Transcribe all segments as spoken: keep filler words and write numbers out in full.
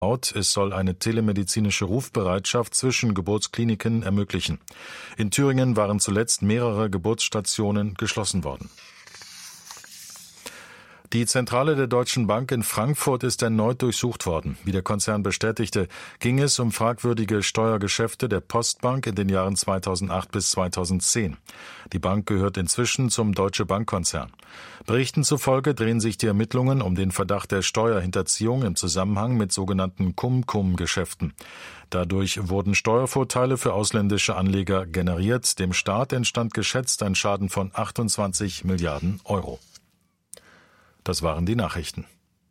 Es soll eine telemedizinische Rufbereitschaft zwischen Geburtskliniken ermöglichen. In Thüringen waren zuletzt mehrere Geburtsstationen geschlossen worden. Die Zentrale der Deutschen Bank in Frankfurt ist erneut durchsucht worden. Wie der Konzern bestätigte, ging es um fragwürdige Steuergeschäfte der Postbank in den Jahren zweitausendacht bis zweitausendzehn. Die Bank gehört inzwischen zum Deutsche Bank-Konzern. Berichten zufolge drehen sich die Ermittlungen um den Verdacht der Steuerhinterziehung im Zusammenhang mit sogenannten Cum-Cum-Geschäften. Dadurch wurden Steuervorteile für ausländische Anleger generiert. Dem Staat entstand geschätzt ein Schaden von achtundzwanzig Milliarden Euro. Das waren die Nachrichten.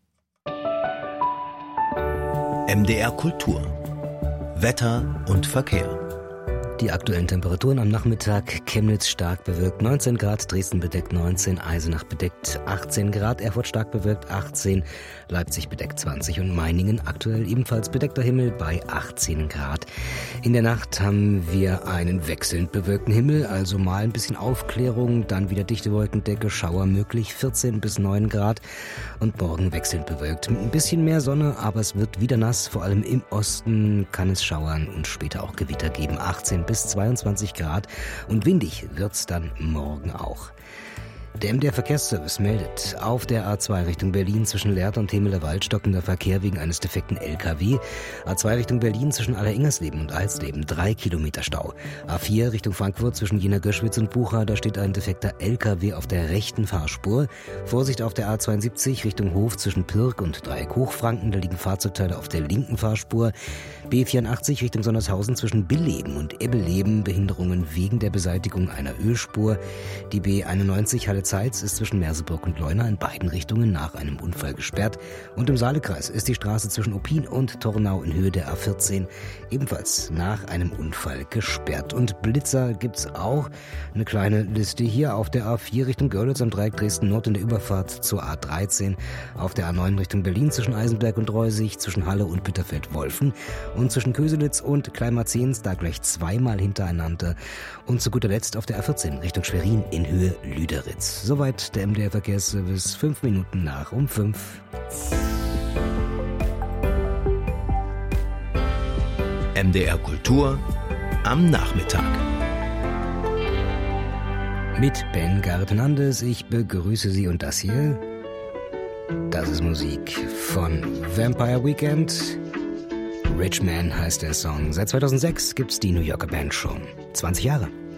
M D R Kultur. Wetter und Verkehr. Die aktuellen Temperaturen am Nachmittag: Chemnitz stark bewölkt neunzehn Grad, Dresden bedeckt neunzehn, Eisenach bedeckt achtzehn Grad, Erfurt stark bewölkt achtzehn, Leipzig bedeckt zwanzig und Meiningen aktuell ebenfalls bedeckter Himmel bei achtzehn Grad. In der Nacht haben wir einen wechselnd bewölkten Himmel, also mal ein bisschen Aufklärung, dann wieder dichte Wolkendecke, Schauer möglich, vierzehn bis neun Grad und morgen wechselnd bewölkt. Mit ein bisschen mehr Sonne, aber es wird wieder nass, vor allem im Osten kann es schauern und später auch Gewitter geben, achtzehn bis zweiundzwanzig Grad und windig wird's dann morgen auch. Der M D R-Verkehrsservice meldet: Auf der A zwei Richtung Berlin zwischen Lehrte und Hemeler-Wald stockender Verkehr wegen eines defekten L K W. A zwei Richtung Berlin zwischen Alleringsersleben und Alsleben drei Kilometer Stau. A vier Richtung Frankfurt zwischen Jena-Göschwitz und Bucha, da steht ein defekter L K W auf der rechten Fahrspur. Vorsicht auf der A zweiundsiebzig Richtung Hof zwischen Pirk und Dreieck-Hochfranken, da liegen Fahrzeugteile auf der linken Fahrspur. B vierundachtzig Richtung Sonnershausen zwischen Billeben und Ebbeleben, Behinderungen wegen der Beseitigung einer Ölspur. Die B einundneunzig Halle-Zeitz ist zwischen Merseburg und Leuna in beiden Richtungen nach einem Unfall gesperrt. Und im Saalekreis ist die Straße zwischen Oppin und Tornau in Höhe der A vierzehn ebenfalls nach einem Unfall gesperrt. Und Blitzer gibt's auch. Eine kleine Liste hier: auf der A vier Richtung Görlitz am Dreieck Dresden-Nord in der Überfahrt zur A dreizehn, auf der A neun Richtung Berlin zwischen Eisenberg und Reusig, zwischen Halle und Bitterfeld-Wolfen und zwischen Köselitz und Kleinmarzens, da gleich zweimal hintereinander. Und zu guter Letzt auf der A vierzehn Richtung Schwerin in Höhe Lüderitz. Soweit der M D R-Verkehrsservice, fünf Minuten nach um fünf. M D R Kultur am Nachmittag. Mit Ben Gartenandes, ich begrüße Sie, und das hier, das ist Musik von Vampire Weekend. Rich Man heißt der Song. Seit zweitausendsechs gibt's die New Yorker Band schon. zwanzig Jahre.